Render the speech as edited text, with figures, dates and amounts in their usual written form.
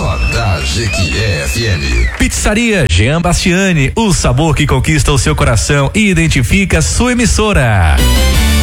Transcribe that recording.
Só da Jequié FM. Pizzaria Jean Bastiani, o sabor que conquista o seu coração e identifica sua emissora.